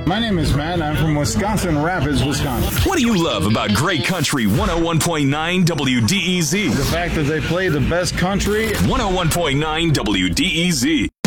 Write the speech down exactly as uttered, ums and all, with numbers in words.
My name is Matt. I'm from Wisconsin Rapids, Wisconsin. What do you love about Great Country one oh one point nine W D E Z? The fact that they play the best country. one oh one point nine W D E Z.